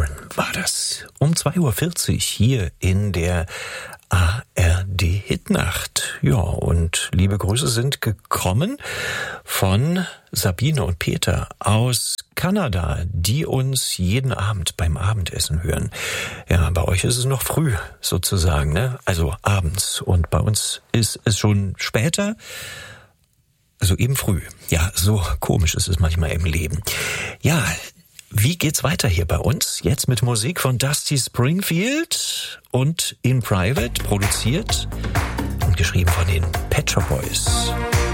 Sheeran war das. Um 2:40 Uhr hier in der ARD-Hitnacht. Ja, und liebe Grüße sind gekommen von Sabine und Peter aus Kanada, die uns jeden Abend beim Abendessen hören. Ja, bei euch ist es noch früh sozusagen, ne? Also abends. Und bei uns ist es schon später. Also eben früh. Ja, so komisch ist es manchmal im Leben. Ja, wie geht's weiter hier bei uns? Jetzt mit Musik von Dusty Springfield und In Private, produziert und geschrieben von den Pet Shop Boys.